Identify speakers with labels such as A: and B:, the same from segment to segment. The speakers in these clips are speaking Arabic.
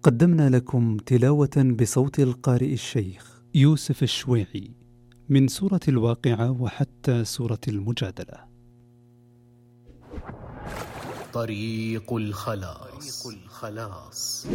A: قدمنا لكم تلاوة بصوت القارئ الشيخ يوسف الشويعي من سورة الواقعة وحتى سورة المجادلة.
B: طريق الخلاص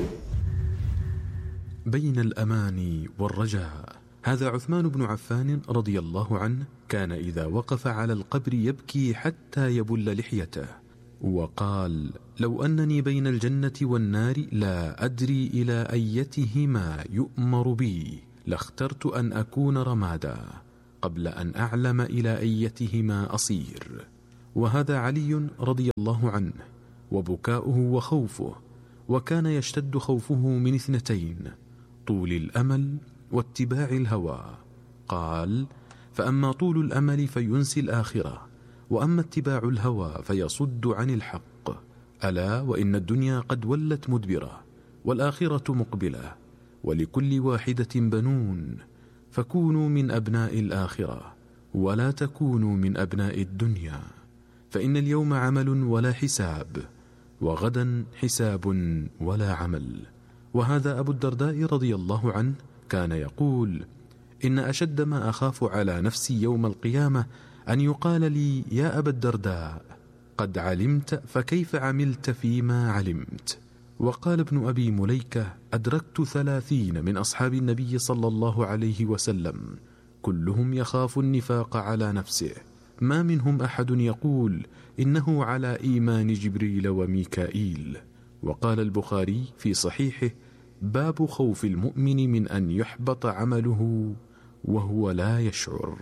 C: بين الأمان والرجاء. هذا عثمان بن عفان رضي الله عنه كان إذا وقف على القبر يبكي حتى يبل لحيته، وقال: لو أنني بين الجنة والنار لا أدري إلى أيتهما يؤمر بي لاخترت أن أكون رمادا قبل أن أعلم إلى أيتهما أصير. وهذا علي رضي الله عنه، وبكاؤه وخوفه، وكان يشتد خوفه من اثنتين: طول الأمل واتباع الهوى. قال: فأما طول الأمل فينسي الآخرة، وأما اتباع الهوى فيصد عن الحق. ألا وإن الدنيا قد ولت مدبرة، والآخرة مقبلة، ولكل واحدة بنون، فكونوا من أبناء الآخرة ولا تكونوا من أبناء الدنيا، فإن اليوم عمل ولا حساب، وغدا حساب ولا عمل. وهذا أبو الدرداء رضي الله عنه كان يقول: إن أشد ما أخاف على نفسي يوم القيامة أن يقال لي: يا أبا الدرداء، قد علمت فكيف عملت فيما علمت. وقال ابن أبي مليكة: أدركت 30 من أصحاب النبي صلى الله عليه وسلم كلهم يخاف النفاق على نفسه، ما منهم أحد يقول إنه على إيمان جبريل وميكائيل. وقال البخاري في صحيحه: باب خوف المؤمن من أن يحبط عمله وهو لا يشعر.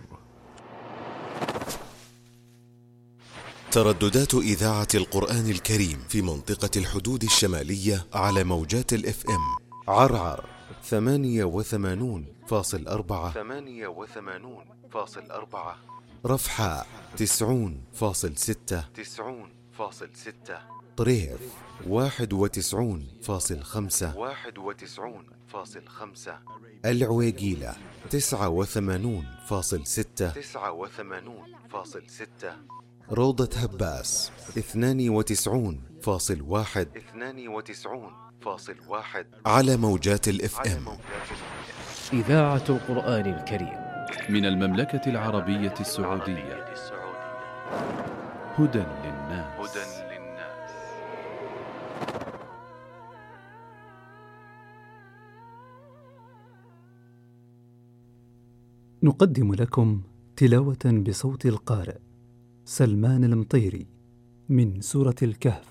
D: ترددات إذاعة القرآن الكريم في منطقة الحدود الشمالية على موجات الFM: عرعر 88.4، رفحاء 90.6، طريف 91.5، العويقيلة 89.6، روضة هباس 92.1 على موجات الFM.
B: إذاعة القرآن الكريم
E: من المملكة العربية السعودية. هدى للناس.
A: نقدم لكم تلاوة بصوت القارئ سلمان المطيري من سورة الكهف